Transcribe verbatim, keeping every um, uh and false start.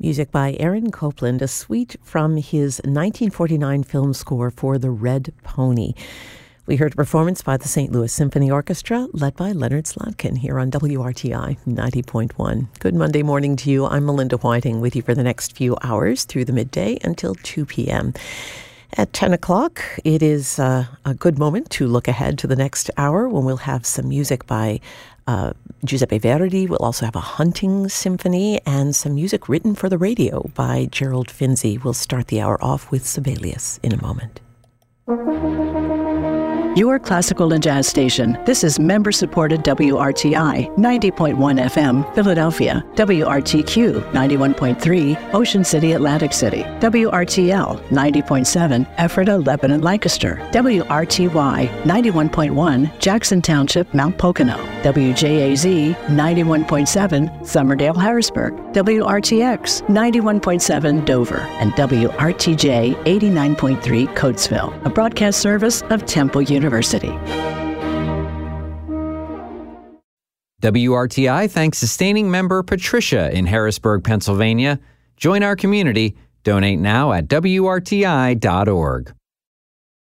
Music by Aaron Copland, a suite from his nineteen forty-nine film score for The Red Pony. We heard a performance by the Saint Louis Symphony Orchestra, led by Leonard Slatkin, here on W R T I ninety point one. Good Monday morning to you. I'm Melinda Whiting, with you for the next few hours through the midday until two p.m. At ten o'clock, it is uh, a good moment to look ahead to the next hour, when we'll have some music by uh, Giuseppe Verdi. We'll also have a hunting symphony and some music written for the radio by Gerald Finzi. We'll start the hour off with Sibelius in a moment. Your classical and jazz station. This is member-supported W R T I, ninety point one F M, Philadelphia. W R T Q, ninety-one point three, Ocean City, Atlantic City. W R T L, ninety point seven, Ephrata, Lebanon, Lancaster. W R T Y, ninety-one point one, Jackson Township, Mount Pocono. W J A Z, ninety-one point seven, Summerdale, Harrisburg. W R T X, ninety-one point seven, Dover. And W R T J, eighty-nine point three, Coatesville. A broadcast service of Temple University. University. W R T I thanks sustaining member Patricia in Harrisburg, Pennsylvania. Join our community. Donate now at W R T I dot org.